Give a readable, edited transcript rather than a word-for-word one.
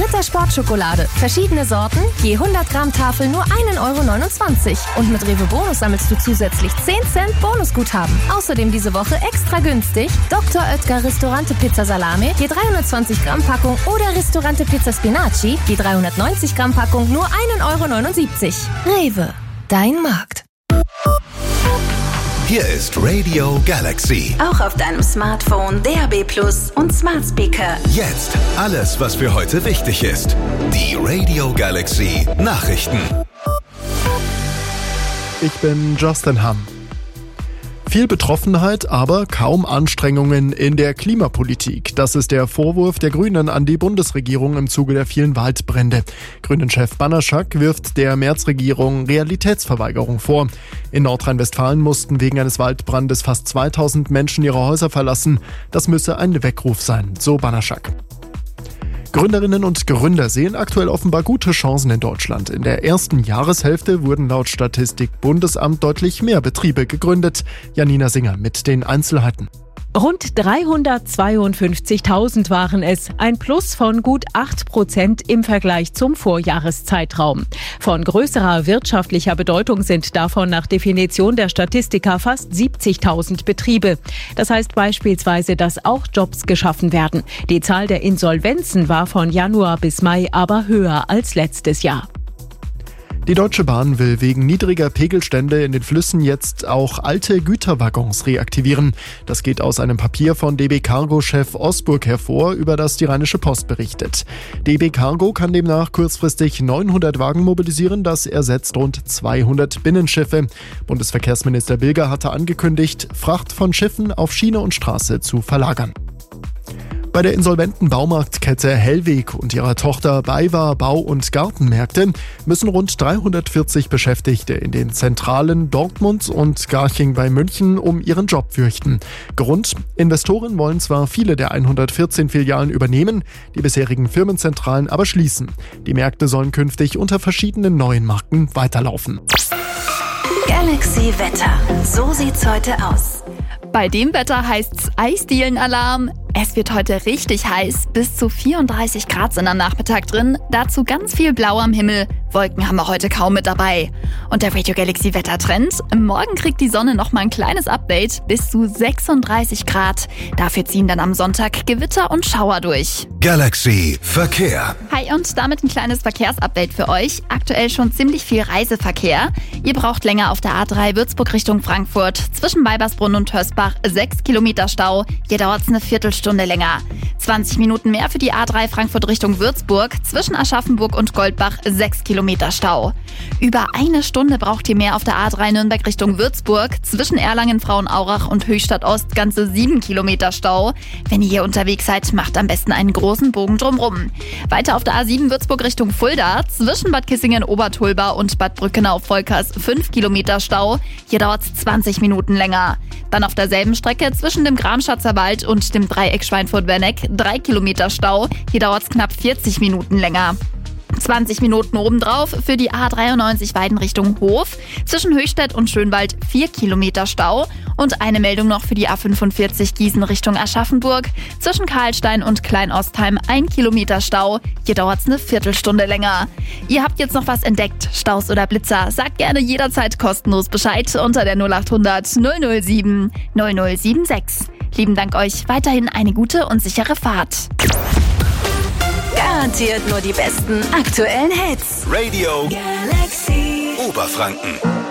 Ritter Sportschokolade. Verschiedene Sorten, je 100 Gramm Tafel nur 1,29 €. Und mit Rewe Bonus sammelst du zusätzlich 10 Cent Bonusguthaben. Außerdem diese Woche extra günstig Dr. Oetker Ristorante Pizza Salame, je 320 Gramm Packung oder Ristorante Pizza Spinaci, je 390 Gramm Packung nur 1,79 €. Rewe, dein Markt. Hier ist Radio Galaxy. Auch auf deinem Smartphone, DAB+ und Smart Speaker. Jetzt alles, was für heute wichtig ist. Die Radio Galaxy Nachrichten. Ich bin Justin Hamm. Viel Betroffenheit, aber kaum Anstrengungen in der Klimapolitik. Das ist der Vorwurf der Grünen an die Bundesregierung im Zuge der vielen Waldbrände. Grünen-Chef Banaszak wirft der Merz-Regierung Realitätsverweigerung vor. In Nordrhein-Westfalen mussten wegen eines Waldbrandes fast 2000 Menschen ihre Häuser verlassen. Das müsse ein Weckruf sein, so Banaszak. Gründerinnen und Gründer sehen aktuell offenbar gute Chancen in Deutschland. In der ersten Jahreshälfte wurden laut Statistik Bundesamt deutlich mehr Betriebe gegründet. Janina Singer mit den Einzelheiten. Rund 352.000 waren es, ein Plus von gut 8% im Vergleich zum Vorjahreszeitraum. Von größerer wirtschaftlicher Bedeutung sind davon nach Definition der Statistiker fast 70.000 Betriebe. Das heißt beispielsweise, dass auch Jobs geschaffen werden. Die Zahl der Insolvenzen war von Januar bis Mai aber höher als letztes Jahr. Die Deutsche Bahn will wegen niedriger Pegelstände in den Flüssen jetzt auch alte Güterwaggons reaktivieren. Das geht aus einem Papier von DB Cargo-Chef Osburg hervor, über das die Rheinische Post berichtet. DB Cargo kann demnach kurzfristig 900 Wagen mobilisieren, das ersetzt rund 200 Binnenschiffe. Bundesverkehrsminister Bilger hatte angekündigt, Fracht von Schiffen auf Schiene und Straße zu verlagern. Bei der insolventen Baumarktkette Hellweg und ihrer Tochter BayWa Bau- und Gartenmärkte müssen rund 340 Beschäftigte in den Zentralen Dortmund und Garching bei München um ihren Job fürchten. Grund: Investoren wollen zwar viele der 114 Filialen übernehmen, die bisherigen Firmenzentralen aber schließen. Die Märkte sollen künftig unter verschiedenen neuen Marken weiterlaufen. Galaxy Wetter. So sieht's heute aus. Bei dem Wetter heißt's Eisdielenalarm. Es wird heute richtig heiß, bis zu 34 Grad sind am Nachmittag drin. Dazu ganz viel Blau am Himmel. Wolken haben wir heute kaum mit dabei. Und der Radio Galaxy Wettertrend: Morgen kriegt die Sonne noch mal ein kleines Update, bis zu 36 Grad. Dafür ziehen dann am Sonntag Gewitter und Schauer durch. Galaxy Verkehr. Hi, und damit ein kleines Verkehrsupdate für euch. Aktuell schon ziemlich viel Reiseverkehr. Ihr braucht länger auf der A3 Würzburg Richtung Frankfurt. Zwischen Weibersbrunn und Hösbach 6 Kilometer Stau. Hier dauert es eine Viertelstunde länger. 20 Minuten mehr für die A3 Frankfurt Richtung Würzburg. Zwischen Aschaffenburg und Goldbach 6 Kilometer Stau. Über eine Stunde braucht ihr mehr auf der A3 Nürnberg Richtung Würzburg. Zwischen Erlangen, Frauenaurach und Höchstadt Ost ganze 7 Kilometer Stau. Wenn ihr hier unterwegs seid, macht am besten einen großen Bogen drumrum. Weiter auf der A7 Würzburg Richtung Fulda. Zwischen Bad Kissingen-Obertulba und Bad Brückenau-Volkers 5 Kilometer Stau. Hier dauert es 20 Minuten länger. Dann auf derselben Strecke zwischen dem Gramschatzer Wald und dem Dreieck Schweinfurt-Werneck 3 Kilometer Stau. Hier dauert es knapp 40 Minuten länger. 20 Minuten obendrauf für die A93 Weiden Richtung Hof. Zwischen Höchstädt und Schönwald 4 Kilometer Stau. Und eine Meldung noch für die A45 Gießen Richtung Aschaffenburg. Zwischen Karlstein und Kleinostheim 1 Kilometer Stau. Hier dauert es eine Viertelstunde länger. Ihr habt jetzt noch was entdeckt, Staus oder Blitzer? Sagt gerne jederzeit kostenlos Bescheid unter der 0800 007 0076. Lieben Dank euch, weiterhin eine gute und sichere Fahrt. Garantiert nur die besten aktuellen Hits. Radio Galaxy. Oberfranken.